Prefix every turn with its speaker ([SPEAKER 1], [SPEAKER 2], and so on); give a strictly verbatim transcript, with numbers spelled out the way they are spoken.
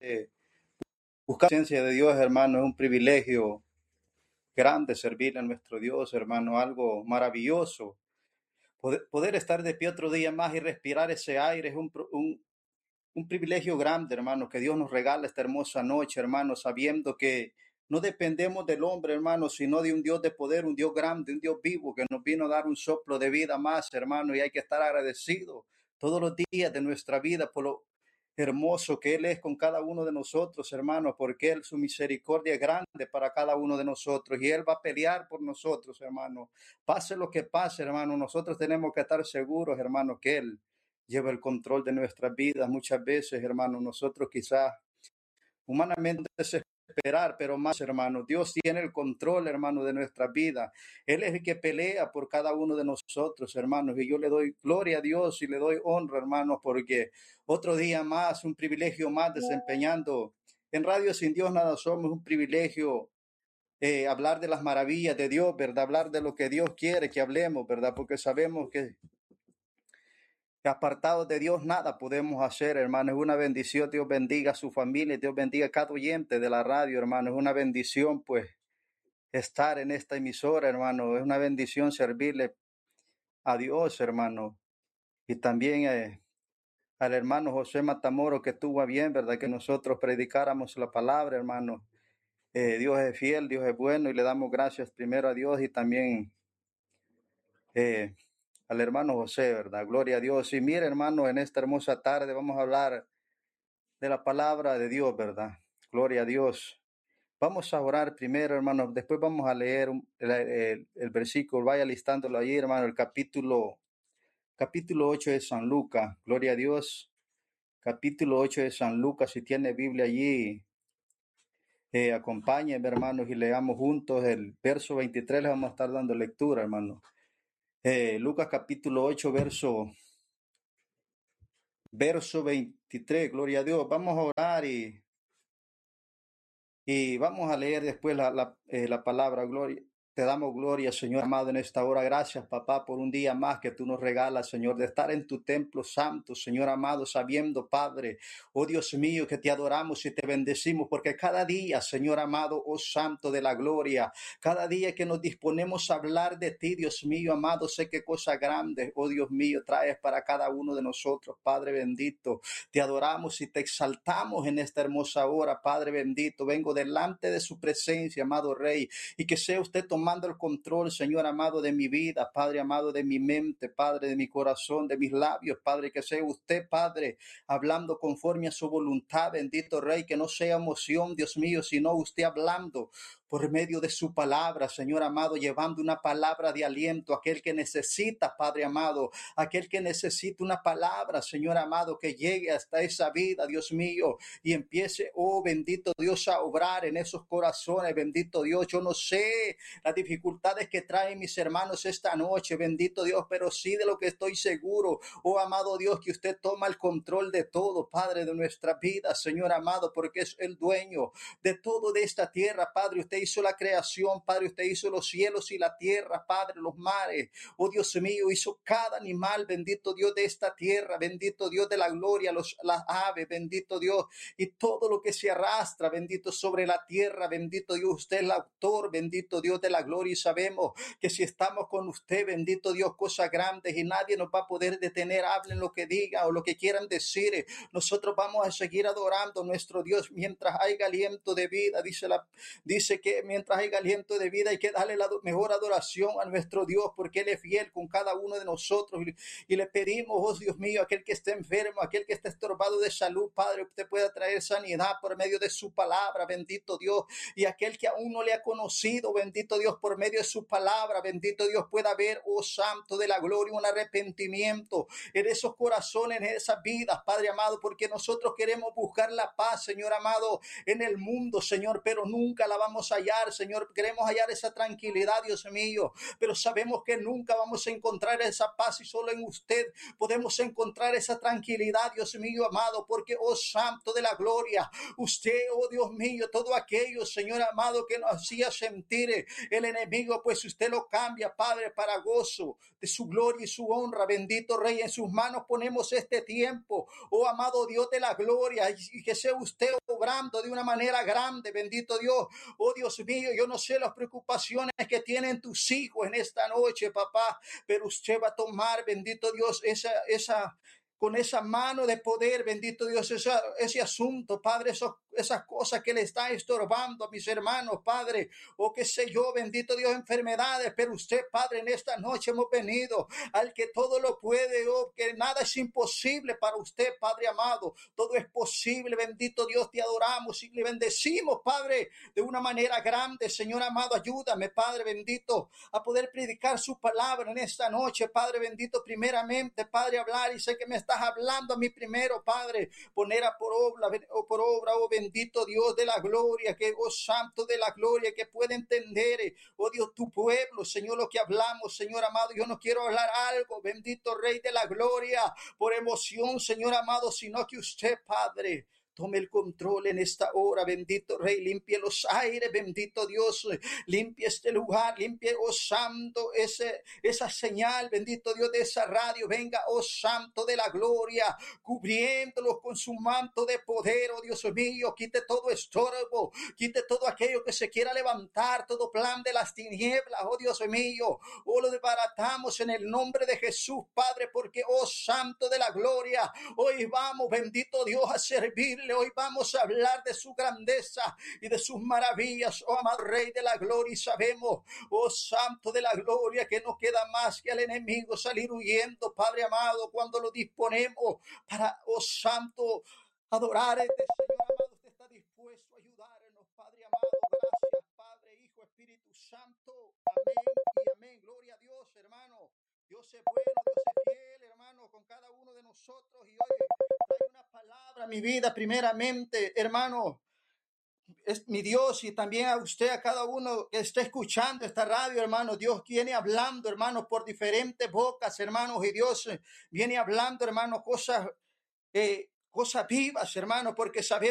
[SPEAKER 1] Eh, buscar la presencia de Dios, hermano, es un privilegio grande servir a nuestro Dios, hermano, algo maravilloso. Poder, poder estar de pie otro día más y respirar ese aire es un, un, un privilegio grande, hermano, que Dios nos regala esta hermosa noche, hermano, sabiendo que no dependemos del hombre, hermano, sino de un Dios de poder, un Dios grande, un Dios vivo que nos vino a dar un soplo de vida más, hermano, y hay que estar agradecidos todos los días de nuestra vida por lo hermoso que Él es con cada uno de nosotros, hermano, porque Él, su misericordia es grande para cada uno de nosotros y Él va a pelear por nosotros, hermano. Pase lo que pase, hermano, nosotros tenemos que estar seguros, hermano, que Él lleva el control de nuestras vidas. Muchas veces, hermano, nosotros quizás humanamente desesperar, pero más, hermano, Dios tiene el control, hermano, de nuestras vidas. Él es el que pelea por cada uno de nosotros, hermanos, y yo le doy gloria a Dios y le doy honra, hermanos, porque otro día más, un privilegio más desempeñando en Radio Sin Dios Nada Somos, un privilegio eh, hablar de las maravillas de Dios, ¿verdad? Hablar de lo que Dios quiere que hablemos, ¿verdad? Porque sabemos que apartados de Dios nada podemos hacer, hermano. Es una bendición. Dios bendiga a su familia. Dios bendiga a cada oyente de la radio, hermano. Es una bendición, pues, estar en esta emisora, hermano. Es una bendición servirle a Dios, hermano. Y también eh, al hermano José Matamoro, que tuvo a bien, ¿verdad? Que nosotros predicáramos la palabra, hermano. Eh, Dios es fiel, Dios es bueno y le damos gracias primero a Dios y también eh, al hermano José, ¿verdad? Gloria a Dios. Y mire, hermano, en esta hermosa tarde vamos a hablar de la palabra de Dios, ¿verdad? Gloria a Dios. Vamos a orar primero, hermano. Después vamos a leer el, el, el versículo. Vaya listándolo ahí, hermano. El capítulo, capítulo ocho de San Lucas. Gloria a Dios. Capítulo ocho de San Lucas. Si tiene Biblia allí, eh, acompáñenme, hermanos, y leamos juntos el verso veintitrés. Les vamos a estar dando lectura, hermano. Eh, Lucas capítulo ocho, verso, verso veintitrés. Gloria a Dios. Vamos a orar y Y vamos a leer después la, la, eh, la palabra. Gloria. Te damos gloria, Señor amado, en esta hora. Gracias, papá, por un día más que tú nos regalas, Señor, de estar en tu templo santo, Señor amado, sabiendo, Padre, oh Dios mío, que te adoramos y te bendecimos, porque cada día, Señor amado, oh Santo de la gloria, cada día que nos disponemos a hablar de ti, Dios mío amado, sé qué cosa grande, oh Dios mío, traes para cada uno de nosotros, Padre bendito. Te adoramos y te exaltamos en esta hermosa hora, Padre bendito. Vengo delante de su presencia, amado Rey, y que sea usted tomando el control, Señor amado, de mi vida, Padre amado, de mi mente, Padre, de mi corazón, de mis labios, Padre, que sea usted, Padre, hablando conforme a su voluntad, bendito Rey, que no sea emoción, Dios mío, sino usted hablando por medio de su palabra, Señor amado, llevando una palabra de aliento a aquel que necesita, Padre amado, aquel que necesita una palabra, Señor amado, que llegue hasta esa vida, Dios mío, y empiece, oh bendito Dios, a obrar en esos corazones, bendito Dios. Yo no sé las dificultades que traen mis hermanos esta noche, bendito Dios, pero sí de lo que estoy seguro, oh amado Dios, que usted toma el control de todo, Padre, de nuestra vida, Señor amado, porque es el dueño de todo de esta tierra, Padre. Usted hizo la creación, Padre, usted hizo los cielos y la tierra, Padre, los mares, oh Dios mío, hizo cada animal, bendito Dios de esta tierra, bendito Dios de la gloria, los, las aves, bendito Dios, y todo lo que se arrastra, bendito sobre la tierra, bendito Dios, usted es el autor, bendito Dios de la gloria, y sabemos que si estamos con usted, bendito Dios, cosas grandes y nadie nos va a poder detener, hablen lo que digan o lo que quieran decir, nosotros vamos a seguir adorando a nuestro Dios mientras haya aliento de vida, dice la, dice que mientras haya aliento de vida hay que darle la mejor adoración a nuestro Dios, porque Él es fiel con cada uno de nosotros, y, y le pedimos, oh Dios mío, aquel que esté enfermo, aquel que esté estorbado de salud, Padre, usted pueda traer sanidad por medio de su palabra, bendito Dios, y aquel que aún no le ha conocido, bendito Dios, por medio de su palabra, bendito Dios, pueda ver, oh Santo de la gloria, un arrepentimiento en esos corazones, en esas vidas, Padre amado, porque nosotros queremos buscar la paz, Señor amado, en el mundo, Señor, pero nunca la vamos hallar, Señor, queremos hallar esa tranquilidad, Dios mío, pero sabemos que nunca vamos a encontrar esa paz y solo en usted podemos encontrar esa tranquilidad, Dios mío amado, porque, oh Santo de la gloria, usted, oh Dios mío, todo aquello, Señor amado, que nos hacía sentir el enemigo, pues usted lo cambia, Padre, para gozo de su gloria y su honra. Bendito Rey, en sus manos ponemos este tiempo, oh amado Dios de la gloria, y que sea usted obrando de una manera grande, bendito Dios. Oh Dios mío, yo no sé las preocupaciones que tienen tus hijos en esta noche, papá, pero usted va a tomar, bendito Dios, esa, esa, con esa mano de poder, bendito Dios, esa, ese asunto, Padre, esos, esas cosas que le están estorbando a mis hermanos, Padre, o qué sé yo, bendito Dios, enfermedades, pero usted, Padre, en esta noche hemos venido al que todo lo puede, oh, que nada es imposible para usted, Padre amado, todo es posible, bendito Dios, te adoramos y le bendecimos, Padre, de una manera grande, Señor amado, ayúdame, Padre bendito, a poder predicar su palabra en esta noche, Padre bendito, primeramente, Padre, hablar, y sé que me estás hablando a mí primero, Padre, poner a por obra, o por obra, oh bendito Dios de la gloria, que, oh Santo de la gloria, que puede entender, oh Dios, tu pueblo, Señor, lo que hablamos, Señor amado, yo no quiero hablar algo, bendito Rey de la gloria, por emoción, Señor amado, sino que usted, Padre, tome el control en esta hora, bendito Rey, limpie los aires, bendito Dios, limpie este lugar, limpie, oh Santo, ese, esa señal, bendito Dios de esa radio, venga, oh Santo de la gloria, cubriéndolos con su manto de poder, oh Dios mío, quite todo estorbo, quite todo aquello que se quiera levantar, todo plan de las tinieblas, oh Dios mío, oh lo desbaratamos en el nombre de Jesús, Padre, porque, oh Santo de la gloria, hoy vamos, bendito Dios, a servir. Hoy vamos a hablar de su grandeza y de sus maravillas, oh amado Rey de la gloria, y sabemos, oh Santo de la gloria, que no queda más que al enemigo salir huyendo, Padre amado, cuando lo disponemos para, oh Santo, adorar a este Señor amado. Usted está dispuesto a ayudarnos, Padre amado. Gracias, Padre, Hijo, Espíritu Santo. Amén y amén. Gloria a Dios, hermano. Dios es bueno, Dios es fiel, hermano, con cada uno de nosotros. Y hoy hay una palabra a mi vida, primeramente, hermano. Es mi Dios, y también a usted, a cada uno que está escuchando esta radio, hermano. Dios viene hablando, hermano, por diferentes bocas, hermanos, y Dios viene hablando, hermano, cosas, eh, cosas vivas, hermano, porque sabemos